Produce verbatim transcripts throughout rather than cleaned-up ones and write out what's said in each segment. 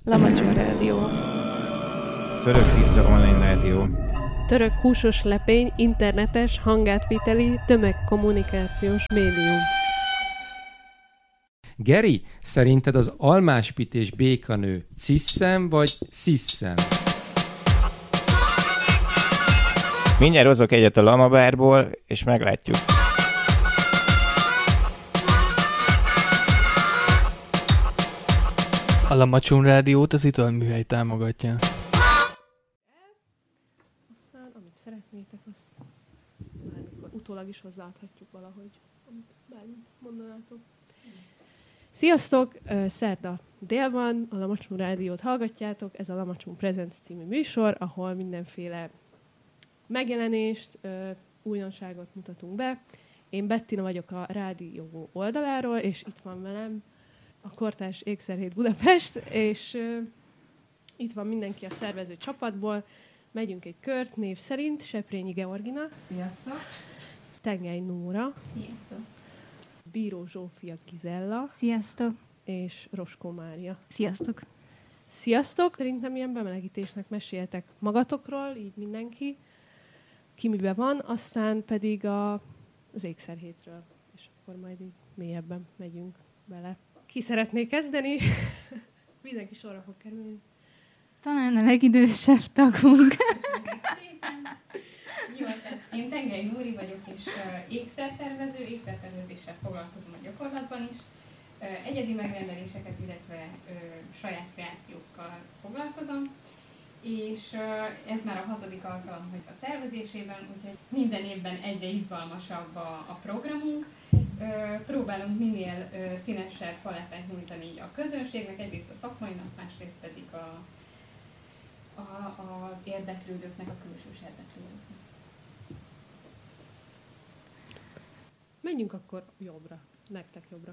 Lamacsó Rádió. Török pizza online rádió. Török húsos lepény, internetes, hangátviteli, tömegkommunikációs médium. Geri, szerinted az almáspit és békanő ciszem vagy sziszen? Mindjárt hozok egyet a lamabárból, és meglátjuk. A Lamacsó Rádiót az Italműhely támogatja. Aztán, amit szeretnétek, azt bármikor utólag is hozzáadhatjuk valahogy, amit bármit mondanátok. Sziasztok! Szerda dél van, a Lamacsó Rádiót hallgatjátok, ez a Lamacsó Presents című műsor, ahol mindenféle megjelenést, újdonságot mutatunk be. Én Bettina vagyok a rádió oldaláról, és itt van velem a Kortárs Ékszerhét Budapest, és uh, itt van mindenki a szervező csapatból. Megyünk egy kört név szerint. Seprényi Georgina. Sziasztok! Tengely Nóra. Sziasztok! Bíró Zsófia Gizella. Sziasztok! És Roskó Mária. Sziasztok! Sziasztok! Szerintem ilyen bemelegítésnek meséltek magatokról, így mindenki, ki miben van, aztán pedig a, az Ékszerhétről, és akkor majd így mélyebben megyünk bele. Ki szeretné kezdeni? Mindenki sorra fog kerülni. Talán a legidősebb tagunk. Jó, tehát én Tengely Nóri vagyok, és uh, ékszertervező, ékszertervezéssel foglalkozom a gyakorlatban is. Uh, egyedi megrendeléseket, illetve uh, saját kreációkkal foglalkozom. És uh, ez már a hatodik alkalom, hogy a szervezésében, úgyhogy minden évben egyre izgalmasabb a, a programunk. Uh, próbálunk minél uh, színesebb palettát nyújtani a közönségnek, egyrészt a szakmainak, másrészt pedig a, a, az érdeklődőknek, a külsős érdeklődőknek. Menjünk akkor jobbra. Nektek jobbra.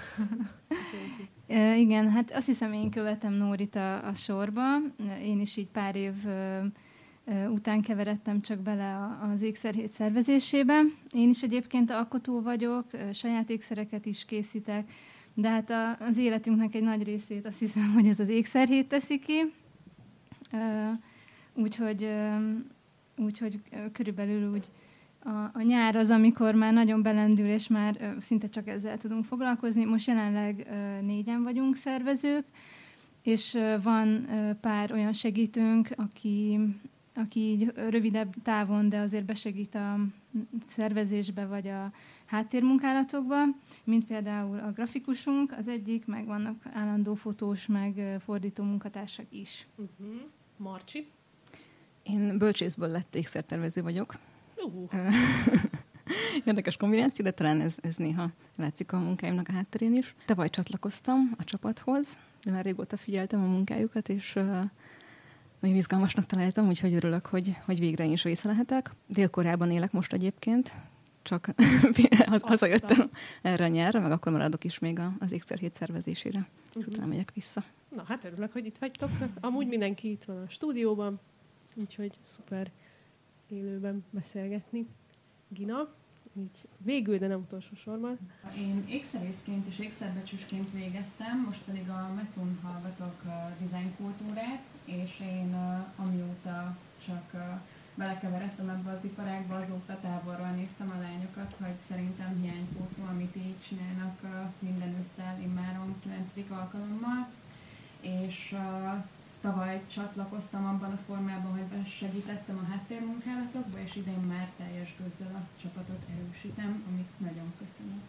e, igen, hát azt hiszem, én követem Nórit a, a sorba. Én is így pár év ö, ö, után keveredtem csak bele a, az ékszerhét szervezésébe. Én is egyébként alkotó vagyok, ö, saját ékszereket is készítek, de hát a, az életünknek egy nagy részét azt hiszem, hogy ez az ékszerhét teszi ki. Ö, úgyhogy, ö, úgyhogy ö, körülbelül úgy A, a nyár az, amikor már nagyon belendül, és már ö, szinte csak ezzel tudunk foglalkozni. Most jelenleg ö, négyen vagyunk szervezők, és ö, van ö, pár olyan segítőnk, aki, aki így rövidebb távon, de azért besegít a szervezésbe, vagy a háttérmunkálatokba, mint például a grafikusunk, az egyik, meg vannak állandó fotós, meg ö, fordító munkatársak is. Uh-huh. Marcsi? Én bölcsészből lett ékszertervező vagyok. Uh. Érdekes kombináció, de talán ez, ez néha látszik a munkáimnak a hátterén is. Tavaly csatlakoztam a csapathoz, de már régóta figyeltem a munkájukat, és uh, nagyon izgalmasnak találtam, úgyhogy örülök, hogy, hogy végre én is része lehetek. Dél-Koreában élek most egyébként, csak hazajöttem erre a nyárra, meg akkor maradok is még az ékszerhét szervezésére, uh-huh. és utána megyek vissza. Na hát örülök, hogy itt vagytok. Amúgy mindenki itt van a stúdióban, úgyhogy szuper élőben beszélgetni. Gina, így végül, de nem utolsó sorban. Én ékszerészként és ékszerbecsüsként végeztem, most pedig a Metun hallgatok uh, designkultúrát, és én uh, amióta csak uh, belekeveredtem ebbe az iparágba, azóta távolról néztem a lányokat, hogy szerintem hiánypótló, amit így csinálnak uh, minden ősszel immáron kilencedik alkalommal, és uh, tavaly csatlakoztam abban a formában, hogy segítettem a háttérmunkálatokba, és idén már teljes gőzzel a csapatot erősítem, amit nagyon köszönöm.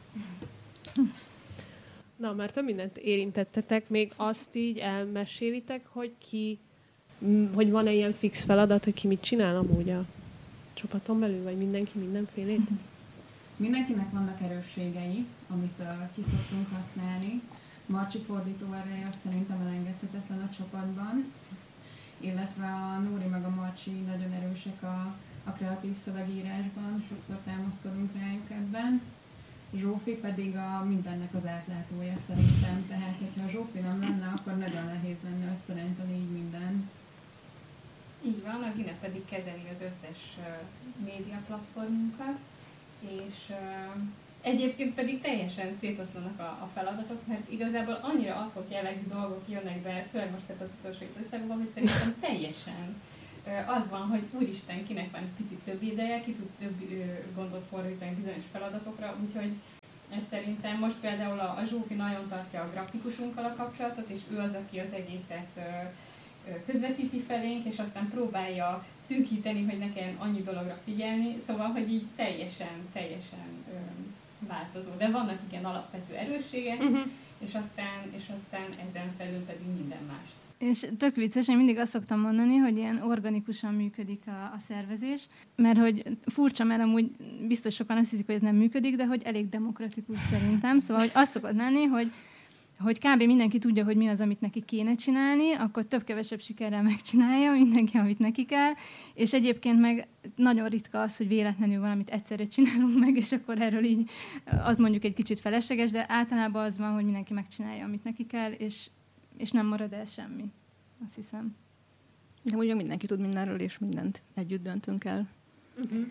Na, már több mindent érintettetek, még azt így elmesélitek, hogy ki, hogy van-e ilyen fix feladat, hogy ki mit csinál amúgy a csapaton belül, vagy mindenki mindenfélét? Mindenkinek vannak erősségei, amit uh, ki szoktunk használni. Marcsi fordító ereje szerintem elengedhetetlen a csapatban, illetve a Nóri meg a Marcsi nagyon erősek a, a kreatív szövegírásban, sokszor támaszkodunk rájuk ebben. Zsófi pedig a mindennek az átlátója szerintem, tehát hogyha a Zsófi nem lenne, akkor nagyon nehéz lenne összerántani így minden. Így van, a Gina pedig kezeli az összes uh, média platformunkat, és uh, Egyébként pedig teljesen szétoszlanak a, a feladatok, mert igazából annyira adhok jellegű dolgok jönnek be, főleg most tehát az utolsó időszakban, hogy szerintem teljesen az van, hogy úristen, kinek van egy picit több ideje, ki tud több gondot fordítani bizonyos feladatokra, úgyhogy ez szerintem most például a, a Zsófi nagyon tartja a grafikusunkkal a kapcsolatot, és ő az, aki az egészet közvetíti felénk, és aztán próbálja szűkíteni, hogy ne kelljen annyi dologra figyelni, szóval, hogy így teljesen, teljesen ö, változó. De vannak igen alapvető erősségek, uh-huh. és, aztán, és aztán ezen felül pedig minden mást. És tök vicces, én mindig azt szoktam mondani, hogy ilyen organikusan működik a, a szervezés, mert hogy furcsa, mert amúgy biztos sokan azt hiszik, hogy ez nem működik, de hogy elég demokratikus szerintem. Szóval, hogy azt szokott lenni, hogy hogy kb. Mindenki tudja, hogy mi az, amit neki kéne csinálni, akkor több-kevesebb sikerrel megcsinálja mindenki, amit neki kell, és egyébként meg nagyon ritka az, hogy véletlenül valamit egyszerre csinálunk meg, és akkor erről így az mondjuk egy kicsit felesleges, de általában az van, hogy mindenki megcsinálja, amit neki kell, és, és nem marad el semmi, azt hiszem. De ugye mindenki tud mindenről, és mindent együtt döntünk el. Uh-huh.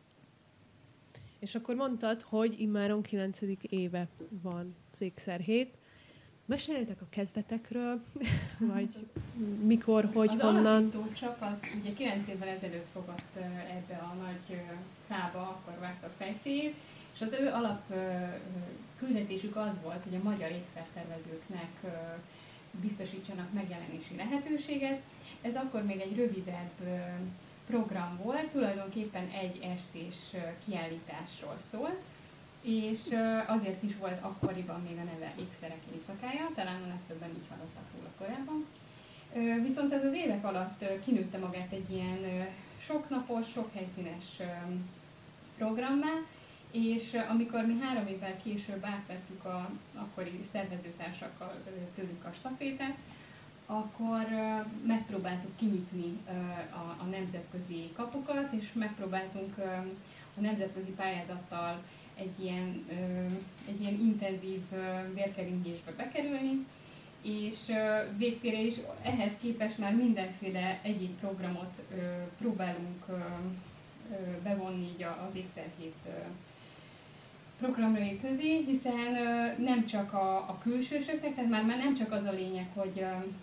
És akkor mondtad, hogy immáron kilencedik éve van az Ékszerhét. Meséljetek a kezdetekről, vagy mikor, hogy, az honnan? Az alapító csapat ugye kilenc évvel ezelőtt fogott ebbe a nagy fába, akkor vágtak fejszéjét, és az ő alap küldetésük az volt, hogy a magyar ékszertervezőknek biztosítsanak megjelenési lehetőséget. Ez akkor még egy rövidebb program volt, tulajdonképpen egy estés kiállításról szólt, és azért is volt akkoriban még a neve Ékszerek éjszakája, talán a legtöbben így hallottak róla korábban. Viszont ez az évek alatt kinőtte magát egy ilyen soknapos, sokhelyszínes programmá, és amikor mi három évvel később átvettük a akkori szervezőtársakkal tőlük a stafétát, akkor megpróbáltuk kinyitni a, a nemzetközi kapukat, és megpróbáltunk a nemzetközi pályázattal egy ilyen, egy ilyen intenzív vérkeringésbe bekerülni, és végtére is ehhez képest már mindenféle egyéb programot próbálunk bevonni így az Ékszerhét programjai közé, hiszen nem csak a, a külsősöknek, tehát már, már nem csak az a lényeg, hogy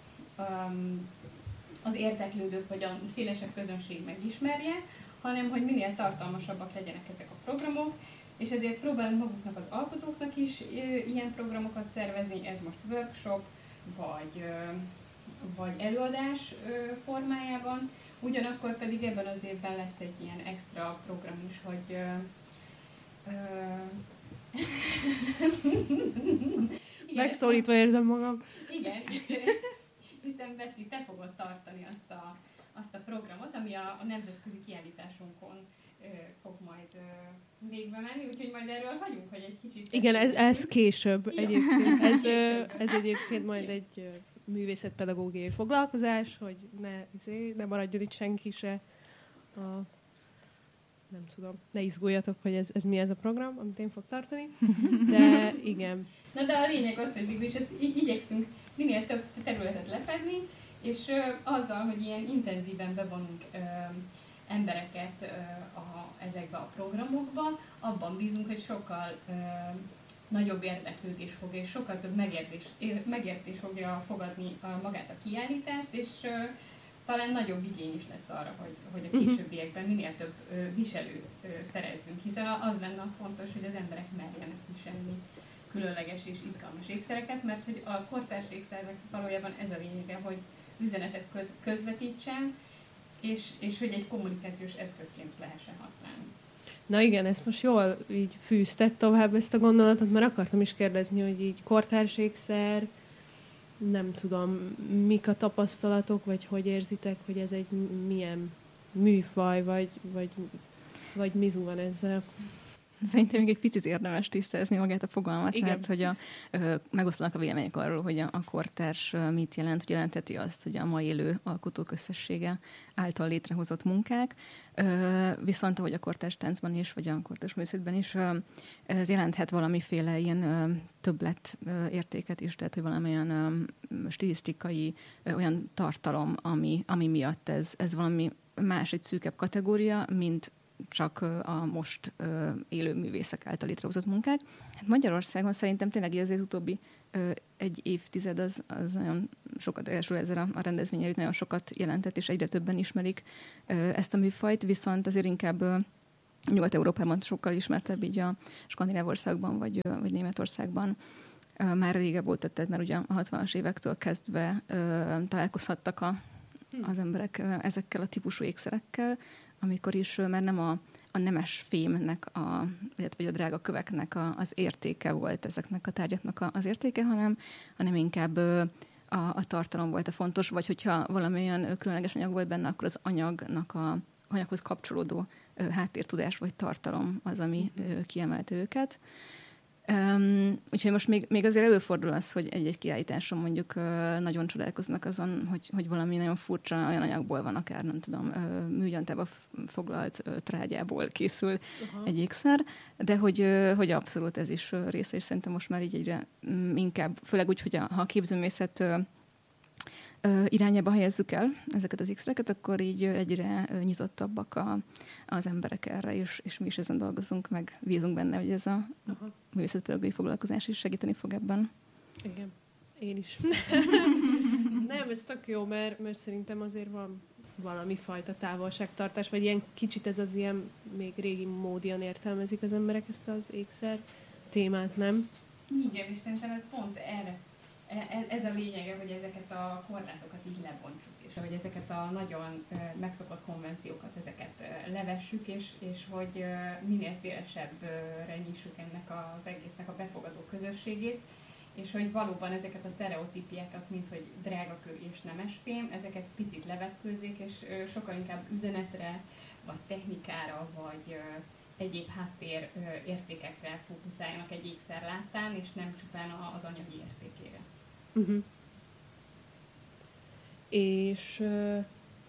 az érdeklődők vagy a szélesebb közönség megismerje, hanem hogy minél tartalmasabbak legyenek ezek a programok, és ezért próbálunk maguknak az alkotóknak is ilyen programokat szervezni, ez most workshop, vagy, vagy előadás formájában, ugyanakkor pedig ebben az évben lesz egy ilyen extra program is, hogy megszólítva érzem magam. Igen, hiszen Betty, te fogod tartani azt a, azt a programot, ami a, a nemzetközi kiállításunkon ö, fog majd ö, végbe menni, úgyhogy majd erről hagyunk, hogy egy kicsit... Igen, ez, ez később ja. egyébként. Ez, később. ez egyébként majd egy művészetpedagógiai foglalkozás, hogy ne, ne maradjon itt senki se a... nem tudom, ne izguljatok, hogy ez, ez mi ez a program, amit én fog tartani, de igen. Na de a lényeg az, hogy végül is ezt így igyekszünk minél több területet lefedni, és ö, azzal, hogy ilyen intenzíven bevonunk ö, embereket ö, a, ezekbe a programokba, abban bízunk, hogy sokkal ö, nagyobb érdeklődés fogja, és sokkal több megértés, megértés fogja fogadni a, magát a kiállítást, és ö, talán nagyobb igény is lesz arra, hogy, hogy a későbbiekben minél több ö, viselőt ö, szerezzünk, hiszen az lenne fontos, hogy az emberek merjenek viselni különleges és izgalmas ékszereket, mert hogy a kortárs ékszernek valójában ez a lényege, hogy üzenetet közvetítsen, és, és hogy egy kommunikációs eszközként lehessen használni. Na igen, ezt most jól így fűzted tovább ezt a gondolatot, mert akartam is kérdezni, hogy így kortárs ékszer, nem tudom, mik a tapasztalatok, vagy hogy érzitek, hogy ez egy milyen műfaj, vagy, vagy, vagy mizu van ezzel? Szerintem még egy picit érdemes tisztázni magát a fogalmat, igen. mert hogy a, ö, megosztanak a vélemények arról, hogy a, a kortárs ö, mit jelent, hogy jelenteti azt, hogy a ma élő alkotók összessége által létrehozott munkák, ö, viszont ahogy a kortárs táncban is, vagy a kortárs művészetben is, ö, ez jelenthet valamiféle ilyen ö, többlet ö, értéket is, tehát hogy valamilyen ö, stilisztikai ö, olyan tartalom, ami, ami miatt ez, ez valami más, egy szűkebb kategória, mint csak a most élő művészek által létrehozott munkák. Hát Magyarországon szerintem tényleg az utóbbi egy évtized az, az nagyon sokat, elsőre ezzel a, a rendezvényen nagyon sokat jelentett, és egyre többen ismerik ezt a műfajt, viszont azért inkább Nyugat-Európában sokkal ismertebb, így a skandináv országban, vagy, vagy Németországban már régebb volt, tehát már ugye a hatvanas évektől kezdve találkozhattak a, az emberek ezekkel a típusú ékszerekkel, amikor is már nem a, a nemes fémnek, a, vagy a drága köveknek a, az értéke volt ezeknek a tárgyaknak a, az értéke, hanem, hanem inkább a, a tartalom volt a fontos, vagy hogyha valamilyen különleges anyag volt benne, akkor az anyagnak a anyaghoz kapcsolódó háttértudás vagy tartalom az, ami kiemelte őket. Um, úgyhogy most még, még azért előfordul az, hogy egy-egy kiállításon mondjuk uh, nagyon csodálkoznak azon, hogy, hogy valami nagyon furcsa olyan anyagból van, akár nem tudom, uh, műgyantába foglalt uh, trágyából készül uh-huh. egy ékszer, de hogy, uh, hogy abszolút ez is uh, része, és szerintem most már így egyre um, inkább, főleg úgy, hogy a, ha a képzőművészet uh, uh, irányába helyezzük el ezeket az ékszereket, akkor így uh, egyre uh, nyitottabbak a, az emberek erre, és, és mi is ezen dolgozunk, meg bízunk benne, hogy ez a uh-huh. művészetpedagógiai foglalkozás is segíteni fog ebben. Igen, én is. Nem, ez tök jó, mert, mert szerintem azért van valami fajta távolságtartás, vagy ilyen kicsit ez az ilyen még régi módian értelmezik az emberek ezt az ékszer témát, nem? Igen, és szerintem ez pont erre, ez a lényege, hogy ezeket a korlátokat így lebontsuk, és hogy ezeket a nagyon megszokott konvenciókat, ezeket levessük, és, és hogy minél szélesebbre nyissuk ennek az egésznek a befogadó közösségét, és hogy valóban ezeket a sztereotípiákat, mint hogy drágakő és nemesfém, ezeket picit levetkőzzék, és sokkal inkább üzenetre, vagy technikára, vagy egyéb háttér értékekre fókuszáljanak egy ékszer láttán, és nem csupán az anyagi értékére. Uh-huh. És uh,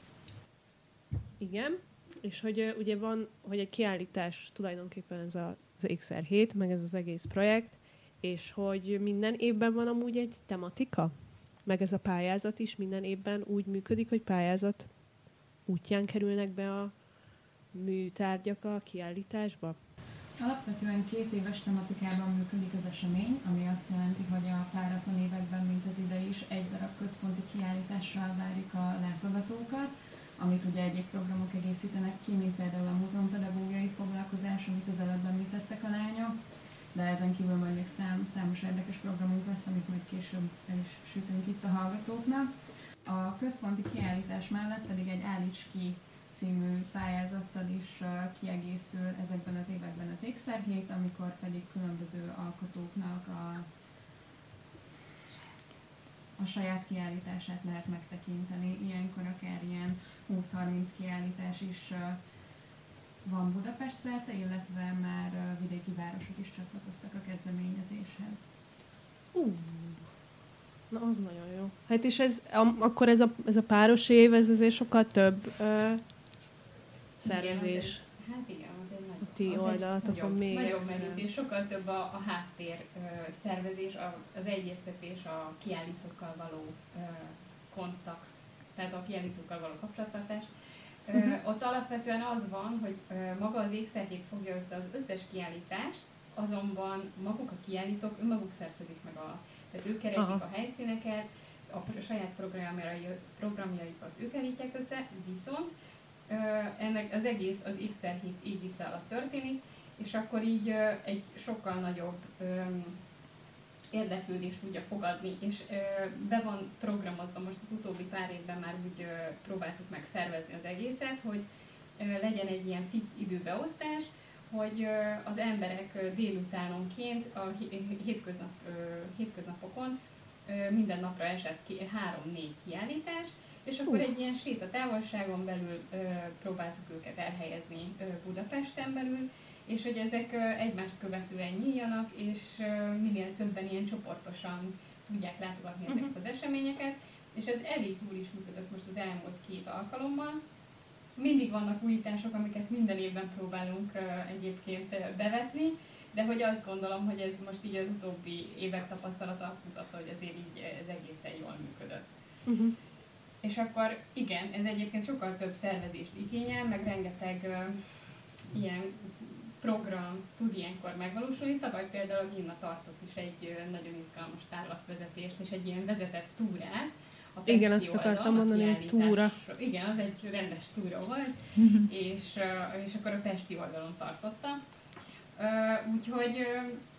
igen, és hogy uh, ugye van, hogy egy kiállítás tulajdonképpen ez a, az ékszer hét, meg ez az egész projekt, és hogy minden évben van amúgy egy tematika, meg ez a pályázat is minden évben úgy működik, hogy pályázat útján kerülnek be a műtárgyak a kiállításba? Alapvetően két éves tematikában működik az esemény, ami azt jelenti, hogy a páratlan években, mint az idei is, egy darab központi kiállítással várjuk a látogatókat, amit ugye egyéb programok egészítenek ki, mint például a múzeumpedagógiai foglalkozás, amit az előbb említettek a lányok, de ezen kívül majd még szám, számos érdekes programunk lesz, amit majd később el is sütünk itt a hallgatóknak. A központi kiállítás mellett pedig egy Állíts ki című pályázattal is kiegészül ezekben az években az ékszerhét, amikor pedig különböző alkotóknak a, a saját kiállítását lehet megtekinteni. Ilyenkor akár ilyen húsz-harminc kiállítás is van Budapest szerte, illetve már vidéki városok is csatlakoztak a kezdeményezéshez. Uh, na az nagyon jó. Hát és ez, am, akkor ez a, ez a páros év, ez azért sokkal több ö, szervezés. Igen, azért, hát igen, azért nagy, a ti az oldalatokon nagyobb, még nagyobb extra. merítés, sokkal több a, a háttér ö, szervezés, a, az egyeztetés, a kiállítókkal való ö, kontakt, tehát a kiállítókkal való kapcsolattartás. Uh-huh. Ö, ott alapvetően az van, hogy ö, maga az ékszerhét fogja össze az összes kiállítást, azonban maguk a kiállítók önmaguk szervezik meg a, tehát ők keresik Aha. a helyszíneket, a saját programjaikat ők állítják össze, viszont ö, ennek az egész az ékszerhét égisze alatt történik, és akkor így ö, egy sokkal nagyobb ö, érdeklődést tudja fogadni, és ö, be van programozva, most az utóbbi pár évben már úgy ö, próbáltuk meg szervezni az egészet, hogy ö, legyen egy ilyen fix időbeosztás, hogy ö, az emberek ö, délutánonként, a hétköznap, ö, hétköznapokon ö, minden napra esett ki három-négy kiállítás, és akkor uh. egy ilyen sétatávolságon belül ö, próbáltuk őket elhelyezni ö, Budapesten belül, és hogy ezek egymást követően nyíljanak, és minél többen ilyen csoportosan tudják látogatni ezeket uh-huh. az eseményeket, és ez elég túl is működött most az elmúlt két alkalommal. Mindig vannak újítások, amiket minden évben próbálunk egyébként bevetni, de hogy azt gondolom, hogy ez most így az utóbbi évek tapasztalata azt mutatta, hogy azért így ez egészen jól működött. Uh-huh. És akkor igen, ez egyébként sokkal több szervezést igényel, meg rengeteg ilyen program tud ilyenkor megvalósulni. Tavaly például a Gimna tartott is egy nagyon izgalmas távlatvezetést és egy ilyen vezetett túrát. Igen, azt akartam mondani, hogy túra. Igen, az egy rendes túra volt, és, és akkor a pesti oldalon tartotta. Úgyhogy